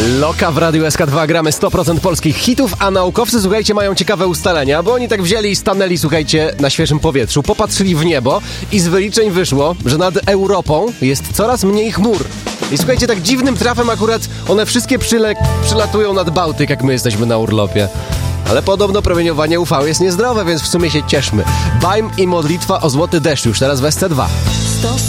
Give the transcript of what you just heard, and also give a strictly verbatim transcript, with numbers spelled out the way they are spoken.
Loka w Radiu S K dwa, gramy sto procent polskich hitów, a naukowcy, słuchajcie, mają ciekawe ustalenia, bo oni tak wzięli i stanęli, słuchajcie, na świeżym powietrzu, popatrzyli w niebo i z wyliczeń wyszło, że nad Europą jest coraz mniej chmur. I słuchajcie, tak dziwnym trafem akurat one wszystkie przyle- przylatują nad Bałtyk, jak my jesteśmy na urlopie. Ale podobno promieniowanie U V jest niezdrowe, więc w sumie się cieszmy. Bajm i modlitwa o złoty deszcz już teraz w S C dwa.